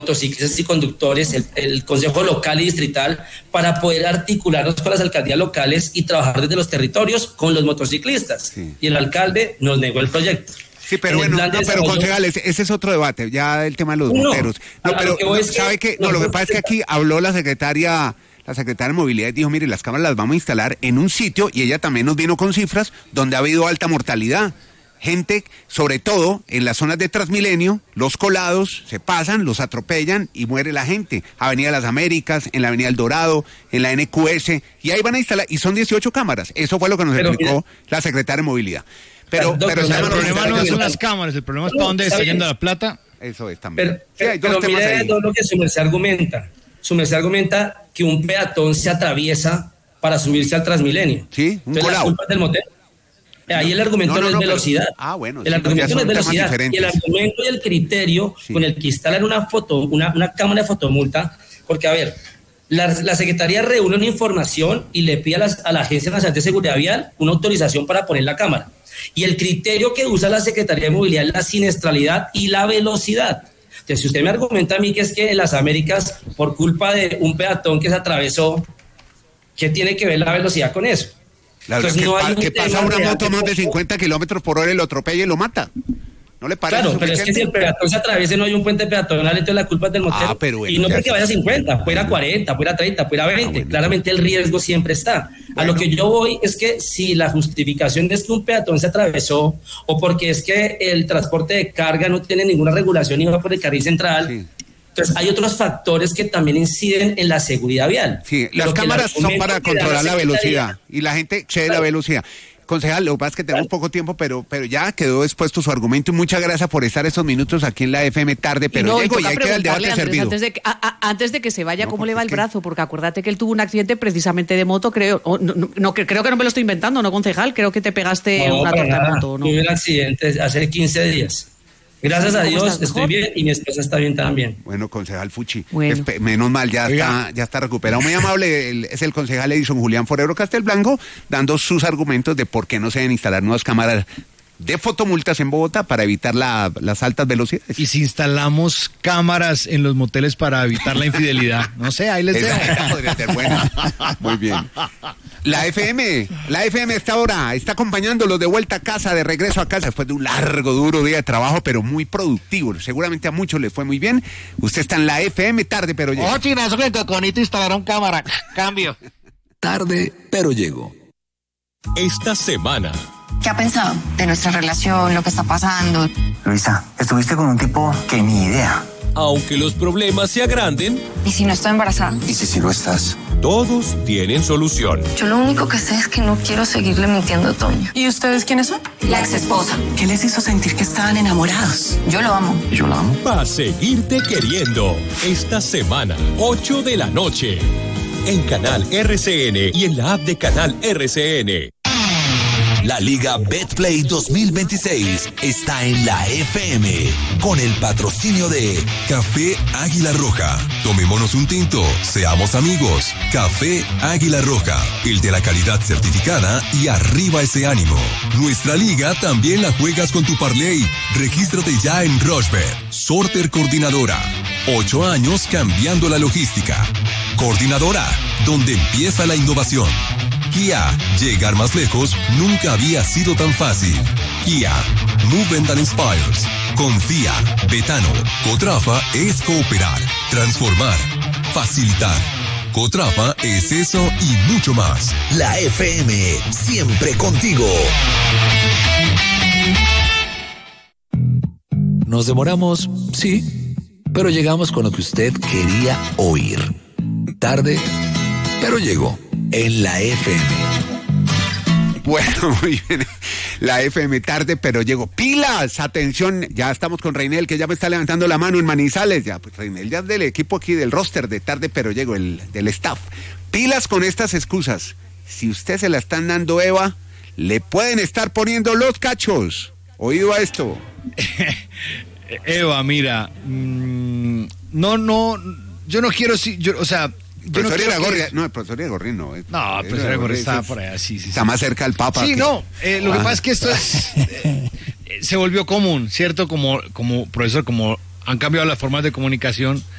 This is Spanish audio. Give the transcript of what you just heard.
motociclistas y conductores, el Consejo Local y Distrital, para poder articularnos con las alcaldías locales y trabajar desde los territorios con los motociclistas. Sí. Y el alcalde nos negó el proyecto. Sí, pero bueno, pero concejales, ese es otro debate, ya el tema de los moteros. No, pero ¿sabe qué? No, lo que pasa es que aquí habló la secretaria de Movilidad y dijo, mire, las cámaras las vamos a instalar en un sitio, y ella también nos vino con cifras donde ha habido alta mortalidad. Gente, sobre todo en las zonas de Transmilenio, los colados se pasan, los atropellan y muere la gente. Avenida Las Américas, en la Avenida El Dorado, en la NQS, y ahí van a instalar, y son 18 cámaras. Eso fue lo que nos explicó la secretaria de Movilidad. Pero el problema no son las cámaras, el problema es para dónde está yendo la plata. Eso es también. Pero mire todo lo que su merced argumenta. Su merced argumenta que un peatón se atraviesa para subirse al Transmilenio. Sí, un colado. La culpa es del motel. Ahí el argumento no es velocidad. Bueno. El argumento no es velocidad. Y el argumento y el criterio con el que instalan una cámara de fotomulta, porque a ver, la Secretaría reúne una información y le pide a la Agencia Nacional de Seguridad Vial una autorización para poner la cámara. Y el criterio que usa la Secretaría de Movilidad es la siniestralidad y la velocidad. Entonces, si usted me argumenta a mí que es que en las Américas, por culpa de un peatón que se atravesó, ¿qué tiene que ver la velocidad con eso? Claro, entonces, que pasa una moto a más de 50 kilómetros por hora y lo atropella y lo mata. ¿No le parece? Claro, pero es que si el peatón se atraviesa y no hay un puente peatonal, entonces la culpa es del motero. Bueno, y no porque vaya a 50, puede ir a 40, puede ir a 30, puede ir a 20. Bueno. Claramente el riesgo siempre está. A lo que yo voy es que si la justificación es que un peatón se atravesó o porque es que el transporte de carga no tiene ninguna regulación y va por el carril central, sí. Entonces hay otros factores que también inciden en la seguridad vial. Sí, las cámaras son para controlar la velocidad y la gente excede la velocidad. Concejal, lo que pasa es que tenemos poco tiempo, pero ya quedó expuesto su argumento y muchas gracias por estar estos minutos aquí en la FM tarde, pero llego y ahí queda el debate servido. Antes de que se vaya, ¿cómo le va el brazo? Porque acuérdate que él tuvo un accidente precisamente de moto, creo, creo que no me lo estoy inventando, ¿no, concejal? Creo que te pegaste una torta de moto, ¿no? Tuve un accidente hace 15 días. Gracias a Dios estoy bien y mi esposa está bien también. Bueno, concejal Fuchi, menos mal, ya está recuperado. Muy amable, es el concejal Edison Julián Forero Castelblanco, dando sus argumentos de por qué no se deben instalar nuevas cámaras de fotomultas en Bogotá para evitar las altas velocidades. Y si instalamos cámaras en los moteles para evitar la infidelidad, no sé, ahí les dejo. Podría ser buena. Muy bien. La FM a esta hora está acompañándolos de vuelta a casa, de regreso a casa, después de un largo, duro día de trabajo, pero muy productivo. Seguramente a muchos les fue muy bien. Usted está en la FM tarde, pero llego. China, eso que Coconito instalaron cámara. Cambio. Tarde, pero llego. Esta semana. ¿Qué ha pensado de nuestra relación, lo que está pasando? Luisa, estuviste con un tipo que ni idea. Aunque los problemas se agranden. ¿Y si no estoy embarazada? ¿Y si no estás? Todos tienen solución. Yo lo único que sé es que no quiero seguirle mintiendo a Toño. ¿Y ustedes quiénes son? La exesposa. ¿Qué les hizo sentir que estaban enamorados? Yo lo amo. ¿Y yo la amo? Va a seguirte queriendo. Esta semana, 8 de la noche. En Canal RCN y en la app de Canal RCN. La Liga Betplay 2026 está en la FM con el patrocinio de Café Águila Roja. Tomémonos un tinto, seamos amigos. Café Águila Roja, el de la calidad certificada y arriba ese ánimo. Nuestra liga también la juegas con tu parlay. Regístrate ya en Rochebet. Sorter Coordinadora. 8 años cambiando la logística. Coordinadora, donde empieza la innovación. Kia, llegar más lejos nunca había sido tan fácil. Kia, Movement that Inspires. Confía, Betano, Cotrafa es cooperar, transformar, facilitar. Cotrafa es eso y mucho más. La FM, siempre contigo. Nos demoramos, sí, pero llegamos con lo que usted quería oír. Tarde, pero llegó. En la FM. Bueno, muy bien. La FM tarde, pero llego. ¡Pilas! Atención, ya estamos con Reinel, que ya me está levantando la mano en Manizales. Ya, pues Reinel ya es del equipo aquí, del roster de tarde, pero llego, del staff. Pilas con estas excusas. Si usted se la están dando, Eva, le pueden estar poniendo los cachos. ¿Oído a esto? Eva, mira, yo no quiero, o sea... El profesor Iragorri no. No, el profesor Iragorri está por allá, sí. Está más cerca al Papa. Sí, lo que pasa es que esto se volvió común, ¿cierto? Como profesor, como han cambiado las formas de comunicación.